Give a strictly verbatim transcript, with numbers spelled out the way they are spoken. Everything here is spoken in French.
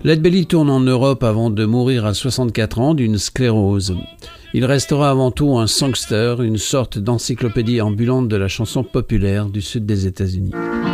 Lead Belly tourne en Europe avant de mourir à soixante-quatre ans d'une sclérose. Il restera avant tout un songster, une sorte d'encyclopédie ambulante de la chanson populaire du sud des États-Unis.